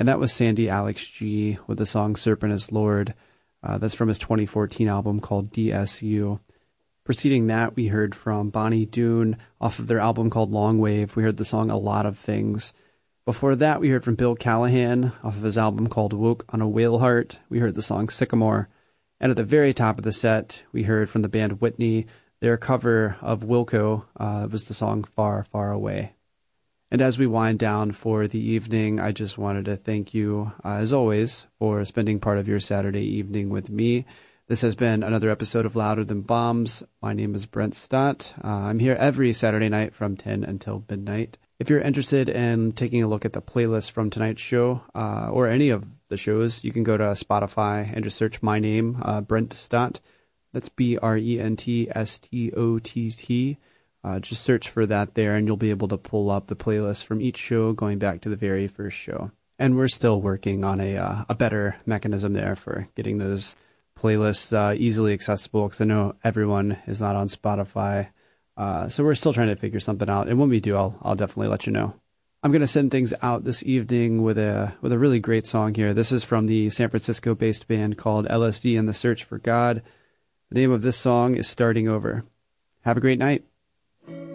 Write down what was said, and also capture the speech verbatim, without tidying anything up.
And that was Sandy Alex G with the song Serpent is Lord. Uh, that's from his twenty fourteen album called D S U. Preceding that, we heard from Bonnie Doon off of their album called Long Wave. We heard the song A Lot of Things. Before that, we heard from Bill Callahan off of his album called Woke on a Whale Heart. We heard the song Sycamore. And at the very top of the set, we heard from the band Whitney. Their cover of Wilco uh, was the song Far, Far Away. And as we wind down for the evening, I just wanted to thank you, uh, as always, for spending part of your Saturday evening with me. This has been another episode of Louder Than Bombs. My name is Brent Stott. Uh, I'm here every Saturday night from ten until midnight. If you're interested in taking a look at the playlist from tonight's show, uh, or any of the shows, you can go to Spotify and just search my name, uh, Brent Stott. That's B R E N T S T O T T. Uh, just search for that there, and you'll be able to pull up the playlist from each show going back to the very first show. And we're still working on a uh, a better mechanism there for getting those playlists uh, easily accessible, because I know everyone is not on Spotify. Uh, so we're still trying to figure something out. And when we do, I'll I'll definitely let you know. I'm going to send things out this evening with a with a really great song here. This is from the San Francisco-based band called L S D and the Search for God. The name of this song is Starting Over. Have a great night.